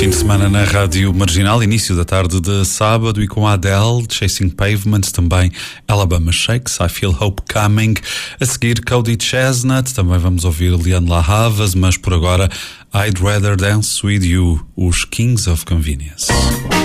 Fim de semana na Rádio Marginal, início da tarde de sábado, e com a Adele, Chasing Pavements, também Alabama Shakes, I Feel Hope Coming. A seguir, Cody Chestnut, também vamos ouvir Liane La Havas, mas por agora, I'd Rather Dance With You, os Kings of Convenience.